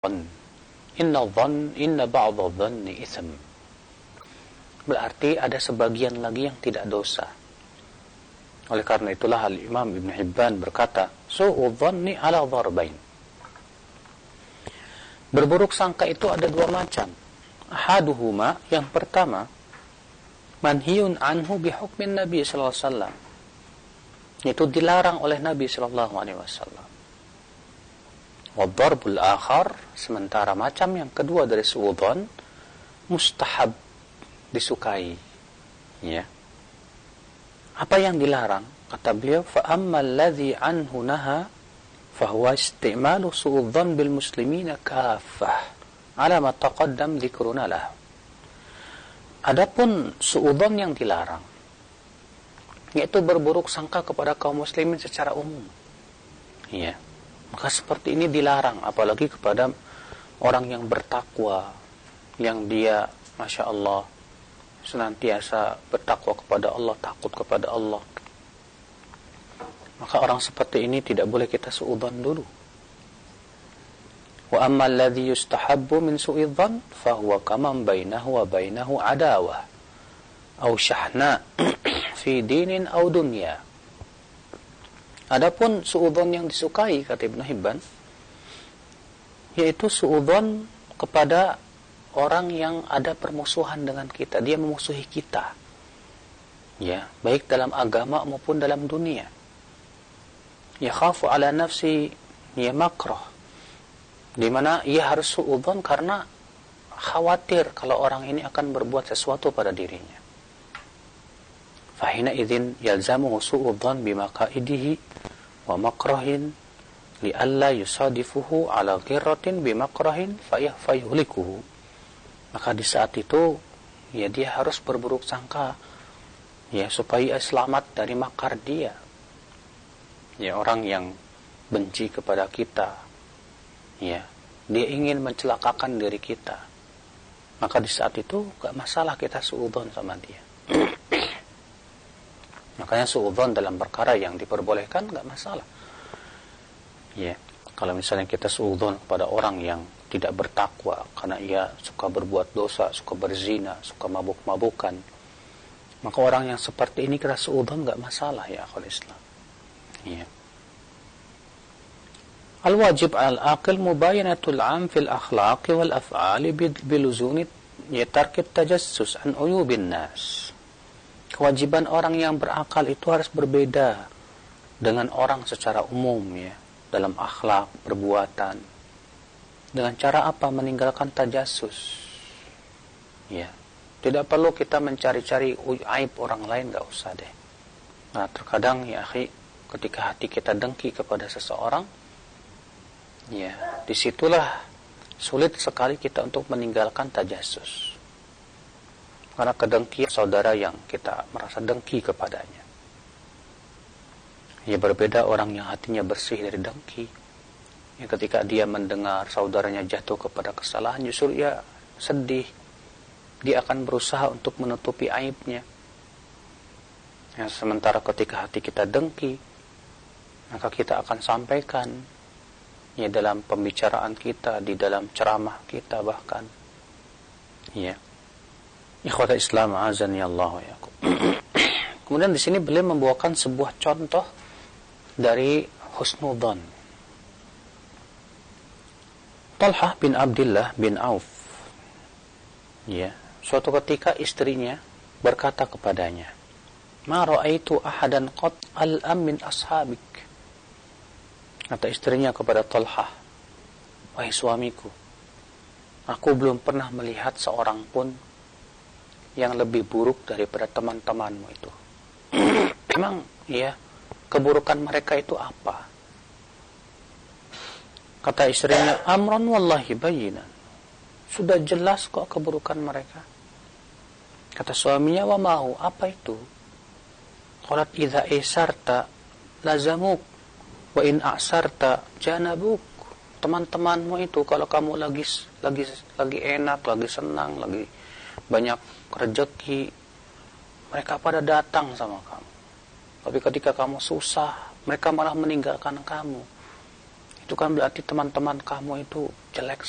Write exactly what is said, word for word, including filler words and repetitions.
Inna dhann inna ba'dha dhanni itsm. Berarti ada sebagian lagi yang tidak dosa. Oleh karena itulah Al-Imam Ibn Hibban berkata, su'u dhanni ala dharbain. Berburuk sangka itu ada dua macam. Ahaduhuma, yang pertama, manhiyun anhu bihukmin Nabi sallallahu alaihi wasallam. Itu dilarang oleh Nabi sallallahu alaihi wasallam. Wadharbul akhar, sementara macam yang kedua dari su'udhan, mustahab, disukai. Ya. Apa yang dilarang? Kata beliau, fa ammal ladzi anhu naha fa huwa isti'malu su'udhan bil muslimina kaffah ala ma taqaddam dzikruna lahu. Adapun su'udhan yang dilarang, yaitu berburuk sangka kepada kaum muslimin secara umum. Ya. Maka seperti ini dilarang, apalagi kepada orang yang bertakwa, yang dia, Masya Allah, senantiasa bertakwa kepada Allah, takut kepada Allah. Maka orang seperti ini tidak boleh kita su'udhan dulu. Wa amma alladhi yustahabbu min su'idhan fahuwa kaman bainahu wa bainahu adawah au syahna fi dinin au dunya. Adapun su'udhan yang disukai, kata Ibn Hibban, yaitu su'udhan kepada orang yang ada permusuhan dengan kita. Dia memusuhi kita. Ya, baik dalam agama maupun dalam dunia. Ya khafu ala nafsi ya makrah. Di mana ia harus su'udhan karena khawatir kalau orang ini akan berbuat sesuatu pada dirinya. Fahina idzin yalzamuhu su'udhan bimaqaidihi wa makrahin li'alla yusadifuhu ala ghirratin bimakrahin fayuhlikuhu. Maka di saat itu ya dia harus berburuk sangka ya supaya selamat dari makar dia. Ya, orang yang benci kepada kita, ya, dia ingin mencelakakan diri kita. Maka di saat itu gak masalah kita su'udhan sama dia. Makanya su'udhan dalam perkara yang diperbolehkan gak masalah. Ya, kalau misalnya kita su'udhan kepada orang yang tidak bertakwa karena ia suka berbuat dosa, suka berzina, suka mabuk-mabukan, maka orang yang seperti ini kita su'udhan gak masalah, ya akhul Islam. Ya. Al-wajib al-aqil mubayanatul 'am fil akhlaq wal af'ali biluzuni yatarkit tajassus an uyubin nas. Kewajiban orang yang berakal itu harus berbeda dengan orang secara umum, ya, dalam akhlak, perbuatan. Dengan cara apa? Meninggalkan tajassus. Ya. Tidak perlu kita mencari-cari aib orang lain, enggak usah deh. Nah, terkadang ya akhi, ketika hati kita dengki kepada seseorang, ya, disitulah sulit sekali kita untuk meninggalkan tajassus. Karena kedengkian saudara yang kita merasa dengki kepadanya. Ya, berbeda orang yang hatinya bersih dari dengki. Ya, ketika dia mendengar saudaranya jatuh kepada kesalahan, justru ia sedih. Dia akan berusaha untuk menutupi aibnya. Ya, sementara ketika hati kita dengki, maka kita akan sampaikan ya dalam pembicaraan kita, di dalam ceramah kita bahkan. Ya. Ikhwata Islam azani Allah wa yakum. Kemudian di sini beliau membawakan sebuah contoh dari husnudzan. Talhah bin Abdullah bin Auf, ya, suatu ketika istrinya berkata kepadanya, "Ma ra'aitu ahadan qad al-am min ashabik." Kata istrinya kepada Talhah, "Wahai suamiku, aku belum pernah melihat seorang pun yang lebih buruk daripada teman-temanmu itu." Memang ya, keburukan mereka itu apa? Kata istrinya, "Amran wallahi bayinan." Sudah jelas kok keburukan mereka. Kata suaminya, "Wa mahu?" Apa itu? Qalat idza isarta lazamuk wa in a'sarta janabuk. Teman-temanmu itu kalau kamu lagi lagi lagi enak, lagi senang, lagi banyak rezeki, mereka pada datang sama kamu. Tapi ketika kamu susah, mereka malah meninggalkan kamu. Itu kan berarti teman-teman kamu itu jelek